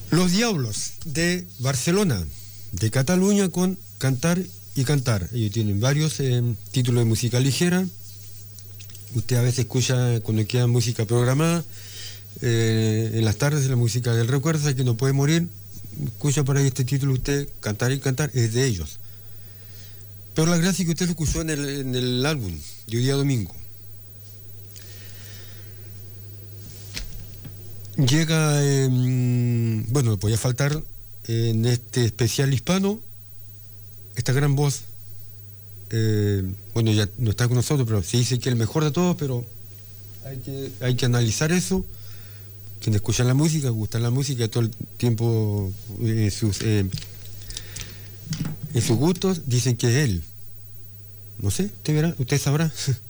Los Diablos de Barcelona, de Cataluña, con Cantar y Cantar. Ellos tienen varios títulos de música ligera. Usted a veces escucha cuando queda música programada, en las tardes, la música del recuerdo, que no puede morir. Escucha por ahí este título, usted, Cantar y Cantar, es de ellos. Pero la gracia es que usted lo escuchó en el álbum de hoy día domingo. Llega, bueno, no podía faltar en este especial hispano esta gran voz. Bueno, ya no está con nosotros, pero se dice que es el mejor de todos, pero hay que analizar eso. Quienes escuchan la música, gustan la música todo el tiempo, en sus gustos, dicen que es él. No sé, usted verá, usted sabrá.